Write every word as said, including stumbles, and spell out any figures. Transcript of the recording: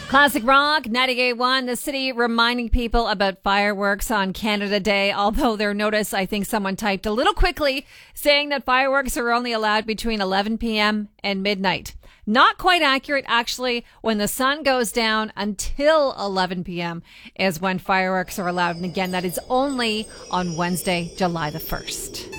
Classic Rock, ninety-eight point one, the city reminding people about fireworks on Canada Day, although their notice, I think someone typed a little quickly, saying that fireworks are only allowed between eleven p.m. and midnight. Not quite accurate, actually. When the sun goes down until eleven p.m. is when fireworks are allowed. And again, that is only on Wednesday, July the first.